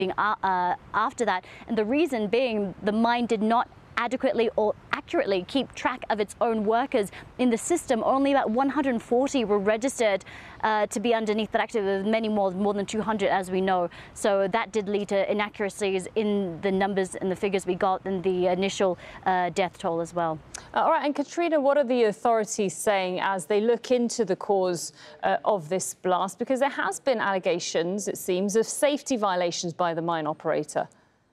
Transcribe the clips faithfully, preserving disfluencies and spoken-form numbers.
uh, uh, after that, and the reason being the mine did not adequately or accurately keep track of its own workers in the system. Only about one hundred forty were registered uh, to be underneath that active, many more, more than two hundred as we know. So that did lead to inaccuracies in the numbers and the figures we got and the initial uh, death toll as well. Uh, all right, and Katrina, what are the authorities saying as they look into the cause uh, of this blast? Because there has been allegations, it seems, of safety violations by the mine operator.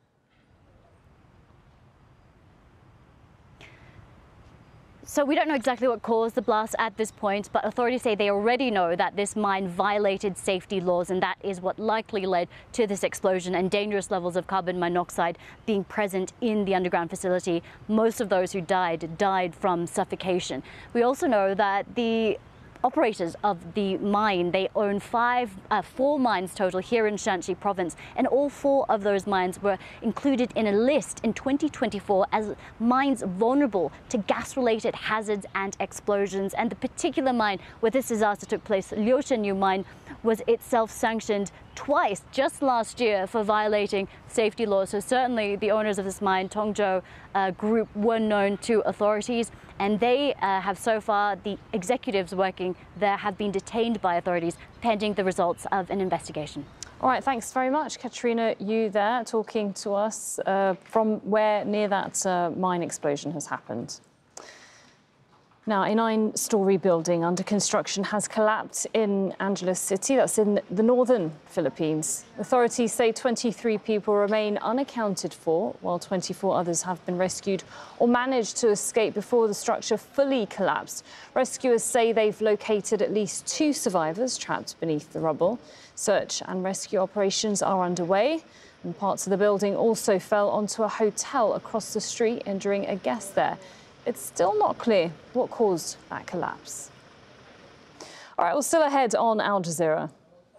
So we don't know exactly what caused the blast at this point, but authorities say they already know that this mine violated safety laws, and that is what likely led to this explosion and dangerous levels of carbon monoxide being present in the underground facility. Most of those who died died from suffocation. We also know that the operators of the mine, they own five, uh, four mines total here in Shanxi province, and all four of those mines were included in a list in twenty twenty-four as mines vulnerable to gas-related hazards and explosions. And the particular mine where this disaster took place, Liushenyu mine, was itself sanctioned twice just last year for violating safety laws. So certainly the owners of this mine, Tongzhou uh, Group, were known to authorities, and they uh, have so far, the executives working there have been detained by authorities pending the results of an investigation. All right, thanks very much, Katrina. You there talking to us uh, from where near that uh, mine explosion has happened. Now, a nine-storey building under construction has collapsed in Angeles City. That's in the northern Philippines. Authorities say twenty-three people remain unaccounted for, while twenty-four others have been rescued or managed to escape before the structure fully collapsed. Rescuers say they've located at least two survivors trapped beneath the rubble. Search and rescue operations are underway, and parts of the building also fell onto a hotel across the street, injuring a guest there. It's still not clear what caused that collapse. All right, well, still ahead on Al Jazeera.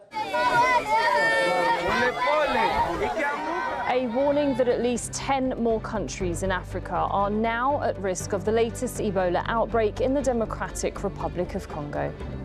A warning that at least ten more countries in Africa are now at risk of the latest Ebola outbreak in the Democratic Republic of Congo.